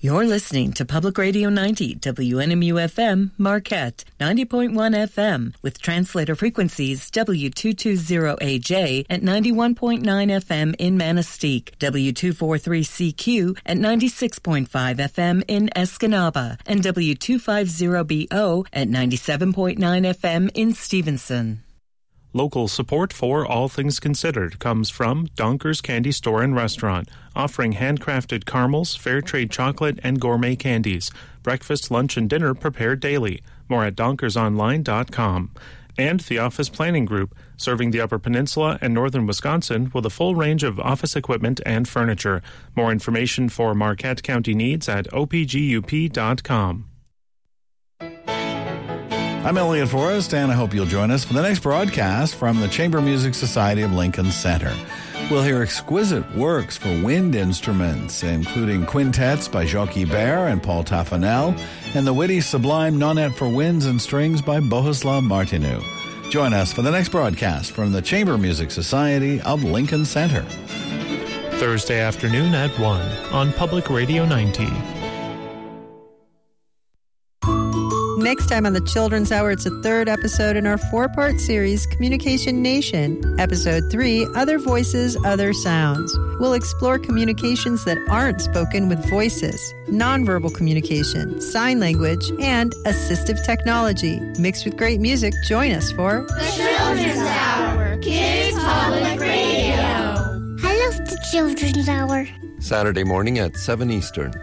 You're listening to Public Radio 90, WNMU-FM, Marquette, 90.1 FM, with translator frequencies W220AJ at 91.9 FM in Manistee, W243CQ at 96.5 FM in Escanaba, and W250BO at 97.9 FM in Stevenson. Local support for All Things Considered comes from Donker's Candy Store and Restaurant, offering handcrafted caramels, fair trade chocolate, and gourmet candies. Breakfast, lunch, and dinner prepared daily. More at donkersonline.com. And the Office Planning Group, serving the Upper Peninsula and northern Wisconsin with a full range of office equipment and furniture. More information for Marquette County needs at opgup.com. I'm Elliot Forrest, and I hope you'll join us for the next broadcast from the Chamber Music Society of Lincoln Center. We'll hear exquisite works for wind instruments, including quintets by Jacques Ibert and Paul Taffanel, and the witty sublime Nonette for winds and strings by Bohuslav Martinu. Join us for the next broadcast from the Chamber Music Society of Lincoln Center. Thursday afternoon at 1 on Public Radio 90. Next time on the Children's Hour, it's the third episode in our four-part series, Communication Nation. Episode 3, Other Voices, Other Sounds. We'll explore communications that aren't spoken with voices, nonverbal communication, sign language, and assistive technology. Mixed with great music, join us for The Children's Hour, Kids Public Radio. I love the Children's Hour. Saturday morning at 7 Eastern.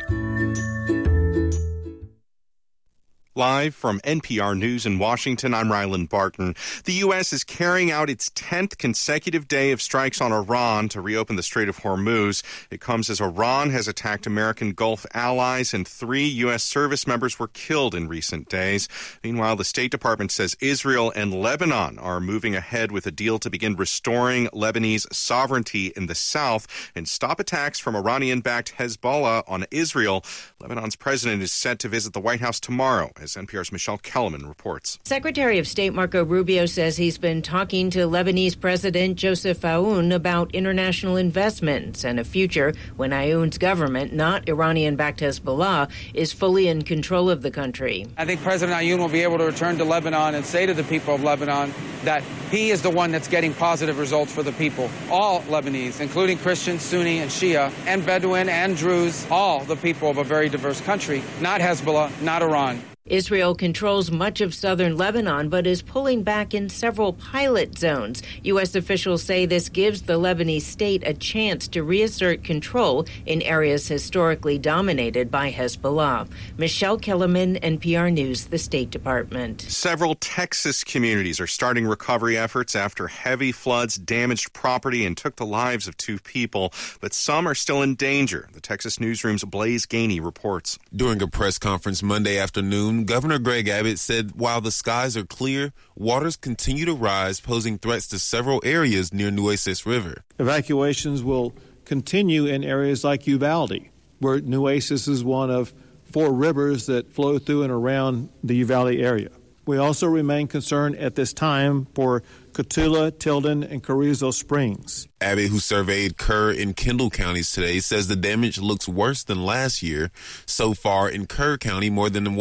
Live from NPR News in Washington, I'm Ryland Barton. The U.S. is carrying out its 10th consecutive day of strikes on Iran to reopen the Strait of Hormuz. It comes as Iran has attacked American Gulf allies, and 3 U.S. service members were killed in recent days. Meanwhile, the State Department says Israel and Lebanon are moving ahead with a deal to begin restoring Lebanese sovereignty in the south and stop attacks from Iranian-backed Hezbollah on Israel. Lebanon's president is set to visit the White House tomorrow, as NPR's Michelle Kellerman reports. Secretary of State Marco Rubio says he's been talking to Lebanese President Joseph Aoun about international investments and a future when Aoun's government, not Iranian-backed Hezbollah, is fully in control of the country. I think President Aoun will be able to return to Lebanon and say to the people of Lebanon that he is the one that's getting positive results for the people. All Lebanese, including Christian, Sunni, and Shia, and Bedouin, and Druze, all the people of a very diverse country, not Hezbollah, not Iran. Israel controls much of southern Lebanon, but is pulling back in several pilot zones. U.S. officials say this gives the Lebanese state a chance to reassert control in areas historically dominated by Hezbollah. Michelle Kellerman, NPR News, the State Department. Several Texas communities are starting recovery efforts after heavy floods damaged property and took the lives of 2 people, but some are still in danger. The Texas Newsroom's Blaise Gainey reports. During a press conference Monday afternoon, Governor Greg Abbott said while the skies are clear, waters continue to rise, posing threats to several areas near Nueces River. Evacuations will continue in areas like Uvalde, where Nueces is one of 4 rivers that flow through and around the Uvalde area. We also remain concerned at this time for Cotulla, Tilden, and Carrizo Springs. Abbott, who surveyed Kerr and Kendall counties today, says the damage looks worse than last year. So far in Kerr County, more than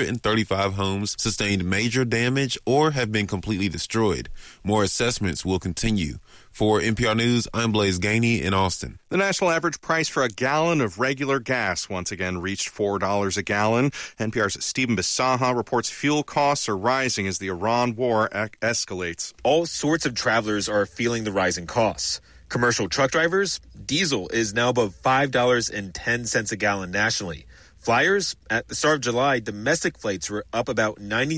135 homes sustained major damage or have been completely destroyed. More assessments will continue. For NPR News, I'm Blaise Gainey in Austin. The national average price for a gallon of regular gas once again reached $4 a gallon. NPR's Stephen Bisaha reports fuel costs are rising as the Iran war escalates. All sorts of travelers are feeling the rising costs. Commercial truck drivers, diesel is now above $5.10 a gallon nationally. Flyers, at the start of July, domestic flights were up about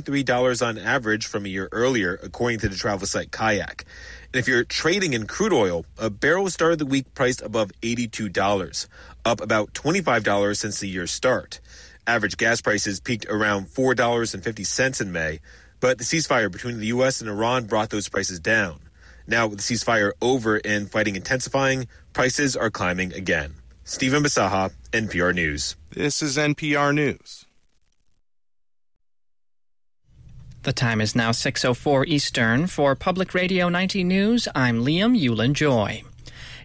$93 on average from a year earlier, according to the travel site Kayak. And if you're trading in crude oil, a barrel started the week priced above $82, up about $25 since the year's start. Average gas prices peaked around $4.50 in May, but the ceasefire between the U.S. and Iran brought those prices down. Now, with the ceasefire over and fighting intensifying, prices are climbing again. Stephen Bisaha, NPR News. This is NPR News. The time is now 6:04 Eastern. For Public Radio 90 News, I'm Liam Yulin-Joy.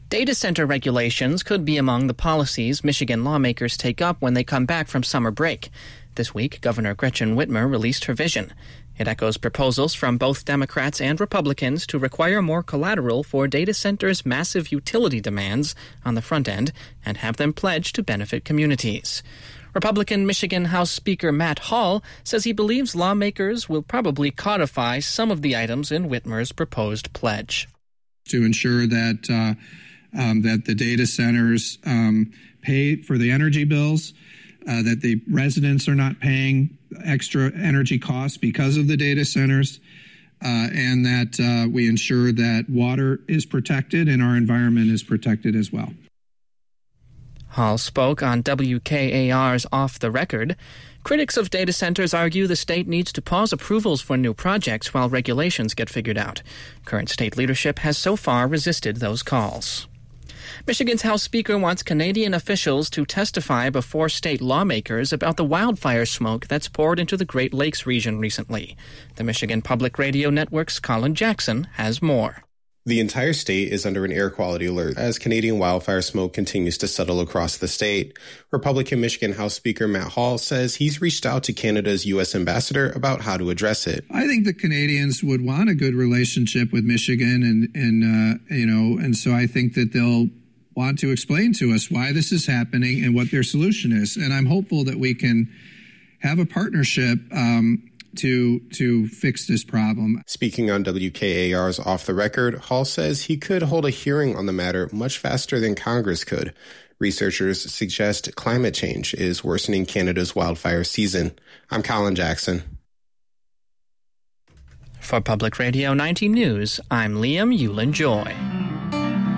Data center regulations could be among the policies Michigan lawmakers take up when they come back from summer break. This week, Governor Gretchen Whitmer released her vision. It echoes proposals from both Democrats and Republicans to require more collateral for data centers' massive utility demands on the front end and have them pledge to benefit communities. Republican Michigan House Speaker Matt Hall says he believes lawmakers will probably codify some of the items in Whitmer's proposed pledge. To ensure that that the data centers pay for the energy bills, that the residents are not paying extra energy costs because of the data centers, and that we ensure that water is protected and our environment is protected as well. Hall spoke on WKAR's Off the Record. Critics of data centers argue the state needs to pause approvals for new projects while regulations get figured out. Current state leadership has so far resisted those calls. Michigan's House Speaker wants Canadian officials to testify before state lawmakers about the wildfire smoke that's poured into the Great Lakes region recently. The Michigan Public Radio Network's Colin Jackson has more. The entire state is under an air quality alert as Canadian wildfire smoke continues to settle across the state. Republican Michigan House Speaker Matt Hall says he's reached out to Canada's U.S. ambassador about how to address it. I think the Canadians would want a good relationship with Michigan, and so I think that they'll want to explain to us why this is happening and what their solution is. And I'm hopeful that we can have a partnership to fix this problem. Speaking on WKAR's Off the Record, Hall says he could hold a hearing on the matter much faster than Congress could. Researchers suggest climate change is worsening Canada's wildfire season. I'm Colin Jackson. For Public Radio 90 News, I'm Liam Yulin-Joy.